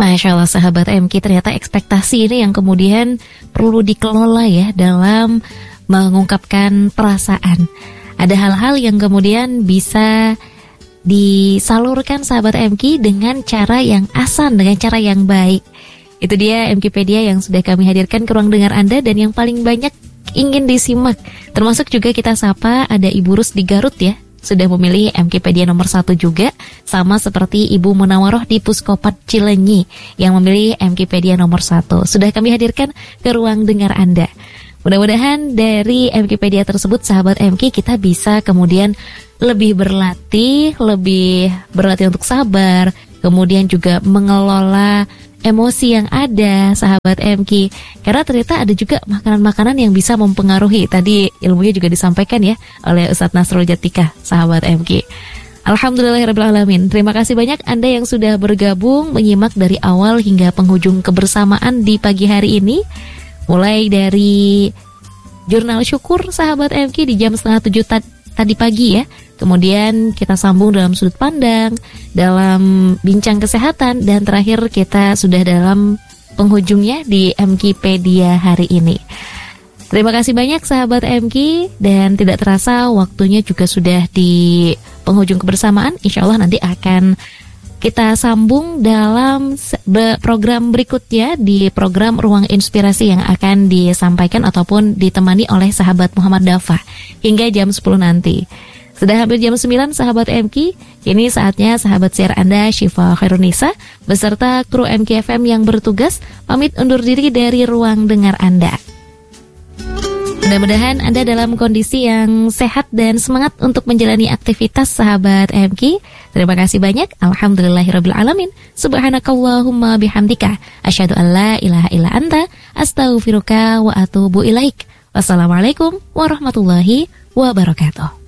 Masya Allah sahabat MK, ternyata ekspektasi ini yang kemudian perlu dikelola ya dalam mengungkapkan perasaan. Ada hal-hal yang kemudian bisa disalurkan sahabat MK dengan cara yang asan, dengan cara yang baik. Itu dia MKpedia yang sudah kami hadirkan ke ruang dengar Anda dan yang paling banyak ingin disimak. Termasuk juga kita sapa ada Ibu Rus di Garut ya, sudah memilih MKpedia nomor 1 juga, sama seperti Ibu Munawaroh di Puskopat Cilenyi yang memilih MKpedia nomor 1. Sudah kami hadirkan ke ruang dengar Anda. Mudah-mudahan dari MKpedia tersebut sahabat MK kita bisa kemudian lebih berlatih untuk sabar, kemudian juga mengelola emosi yang ada sahabat MK. Karena ternyata ada juga makanan-makanan yang bisa mempengaruhi. Tadi ilmunya juga disampaikan ya oleh Ustadz Nasrul Jatika sahabat MK. Alhamdulillahirrahmanirrahim. Terima kasih banyak Anda yang sudah bergabung menyimak dari awal hingga penghujung kebersamaan di pagi hari ini. Mulai dari Jurnal Syukur sahabat MK di jam 6:30 tadi pagi ya. Kemudian kita sambung dalam sudut pandang, dalam bincang kesehatan, dan terakhir kita sudah dalam penghujungnya di MKpedia hari ini. Terima kasih banyak sahabat MK, dan tidak terasa waktunya juga sudah di penghujung kebersamaan. Insya Allah nanti akan kita sambung dalam program berikutnya di program Ruang Inspirasi yang akan disampaikan ataupun ditemani oleh sahabat Muhammad Dafa hingga jam 10 nanti. Sudah hampir jam 9 sahabat MK, kini saatnya sahabat siar Anda Syifa Khairunisa beserta kru MK FM yang bertugas pamit undur diri dari ruang dengar Anda. Mudah-mudahan Anda dalam kondisi yang sehat dan semangat untuk menjalani aktivitas sahabat MK. Terima kasih banyak. Alhamdulillahirrabbilalamin. Subhanakallahumma bihamdika asyhadu an la ilaha illa anta astaghfiruka wa atubu ilaik. Wassalamualaikum warahmatullahi wabarakatuh.